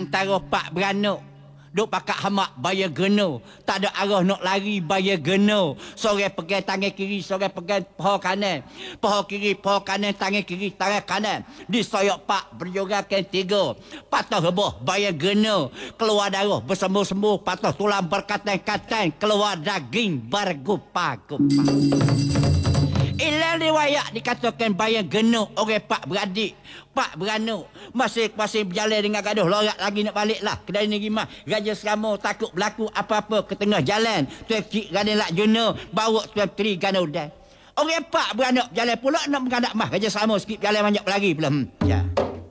antara pak beranak duk pakak hamak bayar geno. Tak ada arah nak lari bayar geno. Sore pegang tangan kiri, sore pegang paha kanan. Paha kiri, paha kanan, tangan kiri, tangan kanan. Disoyok pak berjogakan 3. Patah rebah bayar geno. Keluar darah bersembuh-sembuh. Patah tulang berkatan-katan. Keluar daging bergupah-gupah. Ilang riwayat dikatakan bayar genuk orang pak beradik, pak beranak. Masing-masing berjalan dengan gaduh. Lorak lagi nak balik lah. Kedai negeri mah. Raja Selangor takut berlaku apa-apa ke tengah jalan. Tuan Cik gana lak jena. Bawa Tuan Tri gana udan. Orang pak beranak berjalan pula nak mengadak mah. Raja Selangor sikit berjalan banyak lagi pula. Ya.